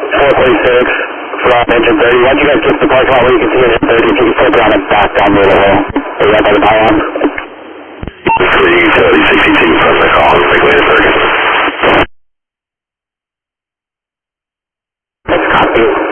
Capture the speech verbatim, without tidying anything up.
four forty-six from engine thirty. Why don't you guys get to the parking lot where you can see engine thirty? If you can flip around and back down near the hole. Are you right by the pylon? three utility sixty-two from the call. Quickly to Ferguson. Let's copy.